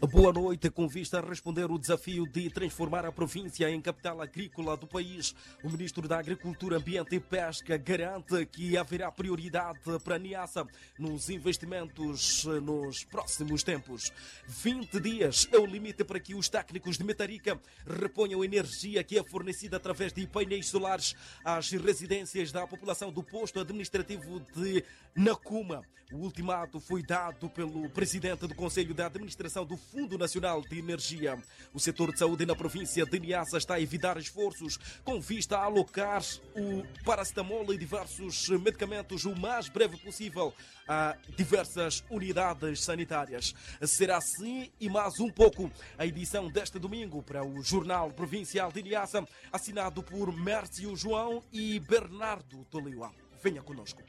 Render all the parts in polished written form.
Boa noite. Com vista a responder o desafio de transformar a província em capital agrícola do país, o Ministro da Agricultura, Ambiente e Pesca garante que haverá prioridade para a Niassa nos investimentos nos próximos tempos. 20 dias é o limite para que os técnicos de Metarica reponham a energia que é fornecida através de painéis solares às residências da população do posto administrativo de Nakuma. O ultimato foi dado pelo presidente do Conselho de Administração do Fundo Nacional de Energia. O setor de saúde na província de Niassa está a evitar esforços com vista a alocar o paracetamol e diversos medicamentos o mais breve possível a diversas unidades sanitárias. Será assim e mais um pouco a edição deste domingo para o Jornal Provincial de Niassa, assinado por Mércio João e Bernardo Toliua. Venha conosco.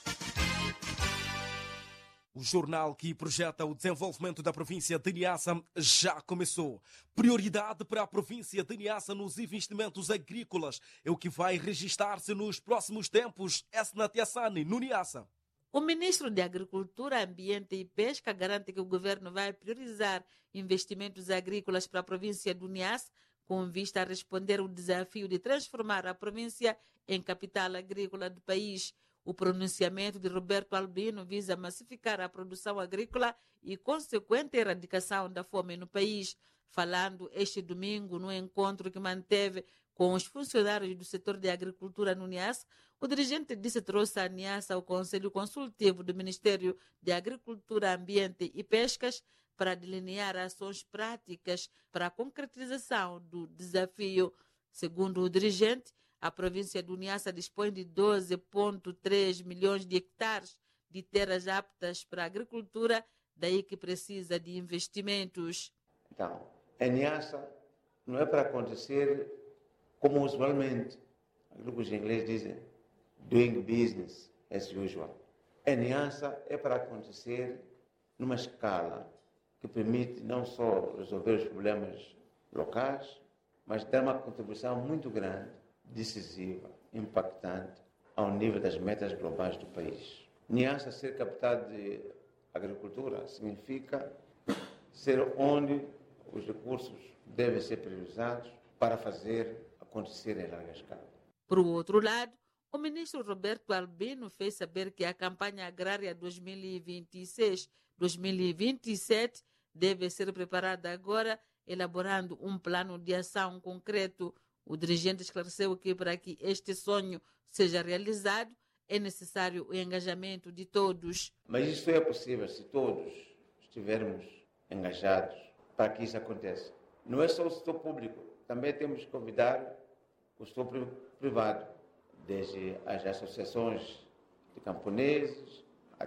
O jornal que projeta o desenvolvimento da província de Niassa já começou. Prioridade para a província de Niassa nos investimentos agrícolas é o que vai registrar-se nos próximos tempos. Esnatiassani, no Niassa. O ministro de Agricultura, Ambiente e Pesca garante que o governo vai priorizar investimentos agrícolas para a província do Niassa, com vista a responder ao desafio de transformar a província em capital agrícola do país. O pronunciamento de Roberto Albino visa massificar a produção agrícola e consequente erradicação da fome no país. Falando este domingo no encontro que manteve com os funcionários do setor de agricultura no Niassa, o dirigente disse trouxe a Niassa ao Conselho Consultivo do Ministério de Agricultura, Ambiente e Pescas para delinear ações práticas para a concretização do desafio. Segundo o dirigente, a província do Niassa dispõe de 12,3 milhões de hectares de terras aptas para a agricultura, daí que precisa de investimentos. Então, em Niassa não é para acontecer como usualmente, aquilo que os ingleses dizem, doing business as usual. Em Niassa é para acontecer numa escala que permite não só resolver os problemas locais, mas dar uma contribuição muito grande, decisiva, impactante ao nível das metas globais do país. Niassa ser capital de agricultura significa ser onde os recursos devem ser priorizados para fazer acontecer em larga escala. Por outro lado, o ministro Roberto Albino fez saber que a campanha agrária 2026-2027 deve ser preparada agora, elaborando um plano de ação concreto. O dirigente esclareceu que para que este sonho seja realizado é necessário o engajamento de todos. Mas isso é possível se todos estivermos engajados para que isso aconteça. Não é só o setor público, também temos que convidar o setor privado, desde as associações de camponeses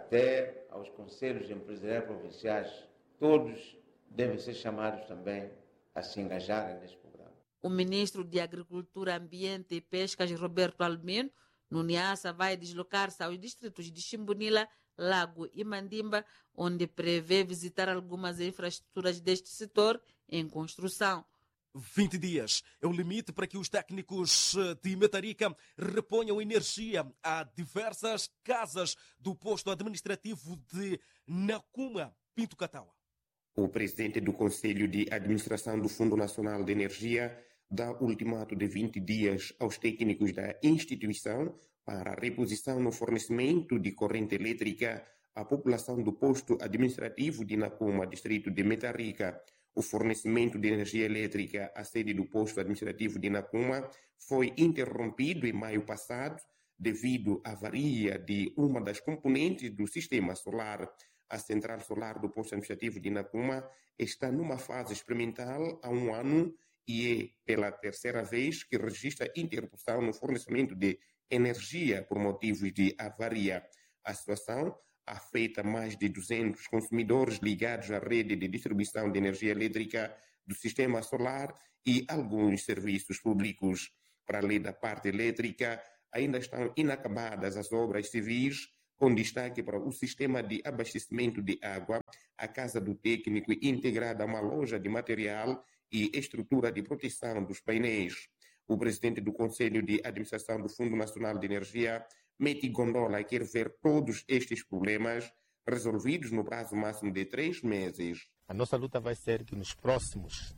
até aos conselhos empresariais provinciais. Todos devem ser chamados também a se engajarem neste programa. O ministro de Agricultura, Ambiente e Pescas, Roberto Albino, no Niassa, vai deslocar-se aos distritos de Chimbunila, Lago e Mandimba, onde prevê visitar algumas infraestruturas deste setor em construção. 20 dias é o limite para que os técnicos de Metarica reponham energia a diversas casas do posto administrativo de Nakuma, Pinto Cataua. O presidente do Conselho de Administração do Fundo Nacional de Energia dá ultimato de 20 dias aos técnicos da instituição para a reposição no fornecimento de corrente elétrica à população do posto administrativo de Nakuma, distrito de Metarica. O fornecimento de energia elétrica à sede do posto administrativo de Nakuma foi interrompido em maio passado devido à avaria de uma das componentes do sistema solar. A central solar do posto administrativo de Nakuma está numa fase experimental há um ano e é pela terceira vez que registra interrupção no fornecimento de energia por motivos de avaria. A situação afeta mais de 200 consumidores ligados à rede de distribuição de energia elétrica do sistema solar e alguns serviços públicos. Para além da parte elétrica, ainda estão inacabadas as obras civis, com destaque para o sistema de abastecimento de água, a casa do técnico integrada a uma loja de material e estrutura de proteção dos painéis. O presidente do Conselho de Administração do Fundo Nacional de Energia, Meti Gondola, quer ver todos estes problemas resolvidos no prazo máximo de 3 meses. A nossa luta vai ser que nos próximos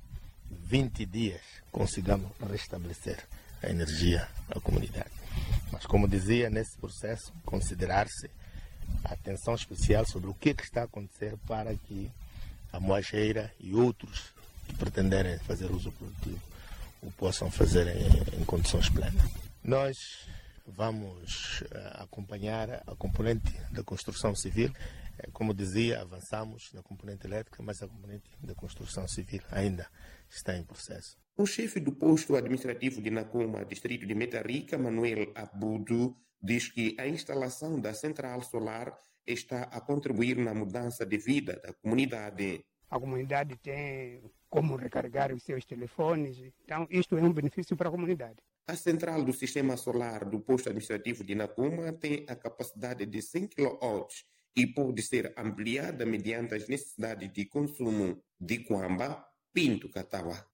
20 dias consigamos restabelecer a energia à comunidade. Mas, como dizia, nesse processo, considerar-se a atenção especial sobre o que está a acontecer para que a Moageira e outros que pretenderem fazer uso produtivo o possam fazer em condições plenas. Nós vamos acompanhar a componente da construção civil. Como dizia, avançamos na componente elétrica, mas a componente da construção civil ainda está em processo. O chefe do posto administrativo de Nakoma, distrito de Metarica, Manuel Abudu, diz que a instalação da central solar está a contribuir na mudança de vida da comunidade. A comunidade tem como recarregar os seus telefones, então isto é um benefício para a comunidade. A central do sistema solar do posto administrativo de Nakoma tem a capacidade de 100 kW e pode ser ampliada mediante as necessidades de consumo de Quamba, Pinto Catawa.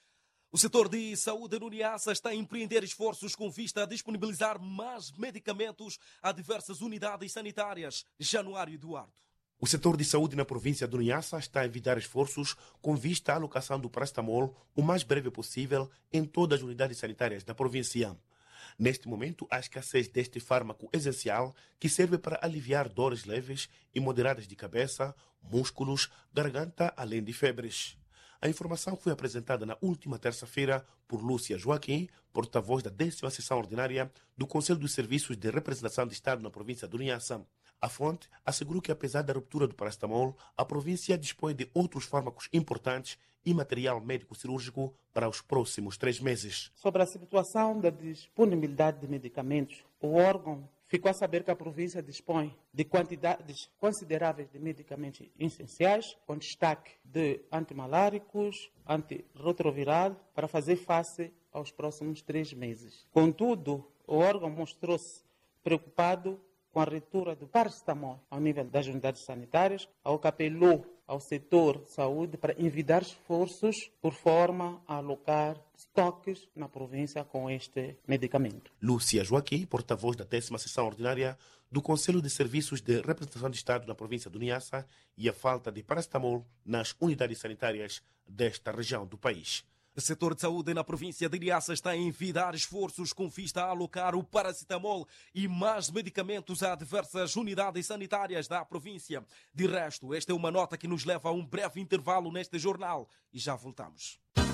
O setor de saúde no Niassa está a empreender esforços com vista a disponibilizar mais medicamentos a diversas unidades sanitárias. Januário Eduardo. O setor de saúde na província do Niassa está a evitar esforços com vista à alocação do paracetamol o mais breve possível em todas as unidades sanitárias da província. Neste momento, a escassez deste fármaco essencial que serve para aliviar dores leves e moderadas de cabeça, músculos, garganta, além de febres. A informação foi apresentada na última terça-feira por Lúcia Joaquim, porta-voz da 10ª Sessão Ordinária do Conselho dos Serviços de Representação de Estado na província do Niassa. A fonte assegurou que, apesar da ruptura do paracetamol, a província dispõe de outros fármacos importantes e material médico-cirúrgico para os próximos 3 meses. Sobre a situação da disponibilidade de medicamentos, o órgão ficou a saber que a província dispõe de quantidades consideráveis de medicamentos essenciais, com destaque de antimaláricos, antirretroviral, para fazer face aos próximos 3 meses. Contudo, o órgão mostrou-se preocupado com a retirada do paracetamol ao nível das unidades sanitárias, ao que apelou ao setor de saúde para envidar esforços por forma a alocar estoques na província com este medicamento. Lúcia Joaquim, porta-voz da 10ª Sessão Ordinária do Conselho de Serviços de Representação de Estado na província do Niassa, e a falta de paracetamol nas unidades sanitárias desta região do país. O setor de saúde na província de Niassa está a envidar esforços com vista a alocar o paracetamol e mais medicamentos a diversas unidades sanitárias da província. De resto, esta é uma nota que nos leva a um breve intervalo neste jornal e já voltamos.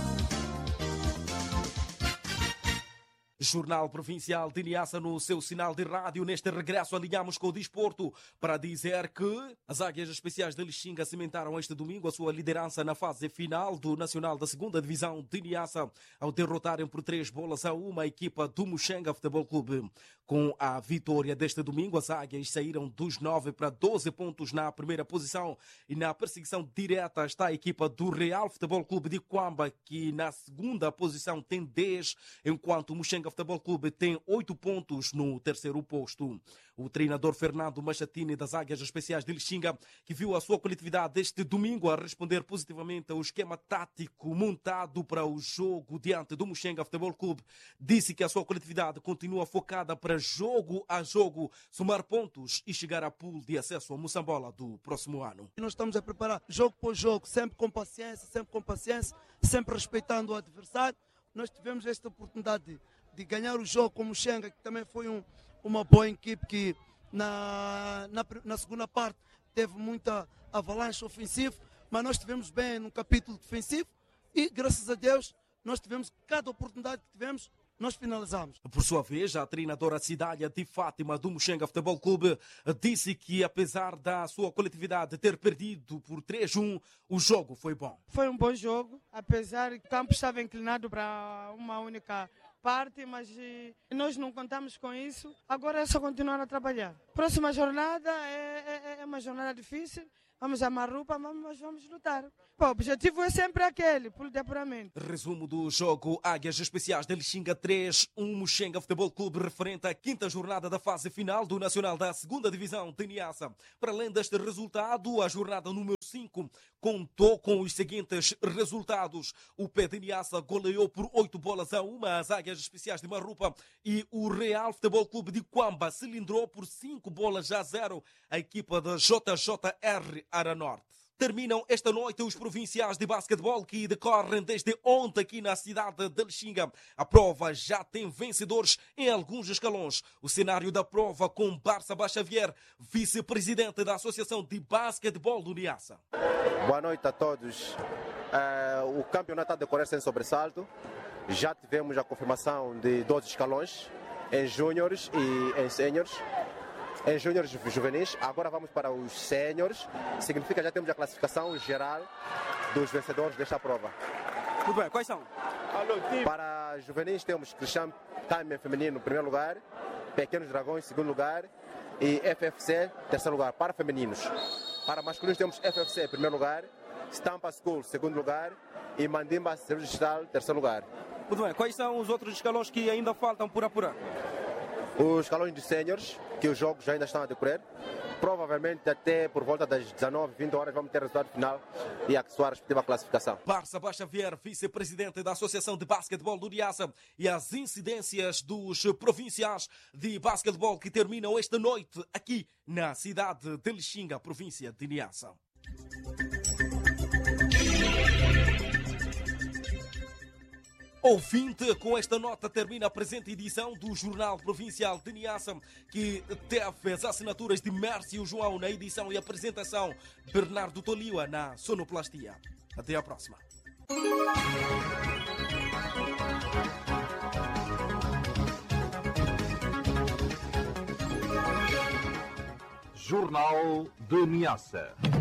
Jornal Provincial de Niassa no seu sinal de rádio. Neste regresso alinhamos com o desporto para dizer que as Águias Especiais de Lixinga cimentaram este domingo a sua liderança na fase final do Nacional da 2ª Divisão de Niassa ao derrotarem por 3-1 a equipa do Muxenga Futebol Clube. Com a vitória deste domingo, as Águias saíram dos 9 para 12 pontos na primeira posição e na perseguição direta está a equipa do Real Futebol Clube de Quamba, que na segunda posição tem 10, enquanto o Muxenga Futebol Clube tem 8 pontos no terceiro posto. O treinador Fernando Machatini das Águias Especiais de Lixinga, que viu a sua coletividade este domingo a responder positivamente ao esquema tático montado para o jogo diante do Muxenga Futebol Clube, disse que a sua coletividade continua focada para jogo a jogo somar pontos e chegar à pool de acesso ao Moçambola do próximo ano. Nós estamos a preparar jogo por jogo, sempre com paciência, sempre respeitando o adversário. Nós tivemos esta oportunidade de ganhar o jogo com o Muxenga, que também foi uma boa equipe que na segunda parte teve muita avalanche ofensiva, mas nós estivemos bem no capítulo defensivo e, graças a Deus, nós tivemos cada oportunidade que tivemos, nós finalizamos. Por sua vez, a treinadora Cidália de Fátima do Muxenga Futebol Clube disse que, apesar da sua coletividade ter perdido por 3-1, o jogo foi bom. Foi um bom jogo, apesar que o campo estava inclinado para uma única parte, mas nós não contamos com isso. Agora é só continuar a trabalhar. Próxima jornada é uma jornada difícil. Vamos a Marrupa, mas vamos lutar. O objetivo é sempre aquele, pelo de apuramento. Resumo do jogo: Águias Especiais de Lixinga 3, Muxenga Futebol Clube, referente à 5ª jornada da fase final do Nacional da 2ª Divisão de Niassa. Para além deste resultado, a jornada número 5 contou com os seguintes resultados. O Pé de Niassa goleou por 8-1 as Águias Especiais de Marrupa e o Real Futebol Clube de Quamba cilindrou por 5-0 a equipa da JJR Aranorte. terminam esta noite os provinciais de basquetebol que decorrem desde ontem aqui na cidade de Lixinga. A prova já tem vencedores em alguns escalões. O cenário da prova com Barça Xavier, vice-presidente da Associação de Basquetebol do Niassa. Boa noite a todos. O campeonato está a decorrer sem sobressalto. Já tivemos a confirmação de 12 escalões em júniores e em séniores. Em júniores juvenis, agora vamos para os séniores. Significa que já temos a classificação geral dos vencedores desta prova. Muito bem, quais são? Para juvenis temos Cristiano Time feminino em primeiro lugar, Pequenos Dragões em segundo lugar e FFC em terceiro lugar. Para femininos, para masculinos temos FFC em primeiro lugar, Stampa School em segundo lugar e Mandimba Serviço Digital em terceiro lugar. Muito bem, quais são os outros escalões que ainda faltam por apurar? Os escalões de séniores, que os jogos ainda estão a decorrer. Provavelmente até por volta das 19, 20 horas vamos ter o resultado final e a sua respectiva classificação. Barça Xavier, vice-presidente da Associação de Basquetebol do Niassa, e as incidências dos provinciais de basquetebol que terminam esta noite aqui na cidade de Lixinga, província de Niassa. Ouvinte, com esta nota termina a presente edição do Jornal Provincial de Niassa, que teve as assinaturas de Mércio João na edição e apresentação, Bernardo Toliwa na sonoplastia. Até a próxima. Jornal de Niassa.